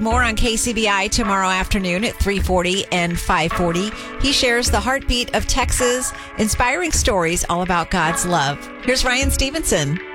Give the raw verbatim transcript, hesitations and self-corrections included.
More on K C B I tomorrow afternoon at three forty and five forty. He shares the heartbeat of Texas, inspiring stories all about God's love. Here's Ryan Stevenson.